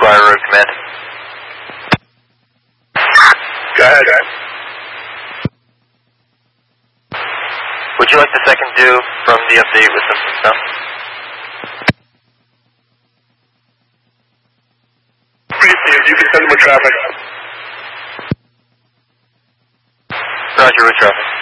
Flyer Road Command. Go ahead. Would you like the second due from the update with some stuff? Received. You can send them with traffic. Roger, with traffic.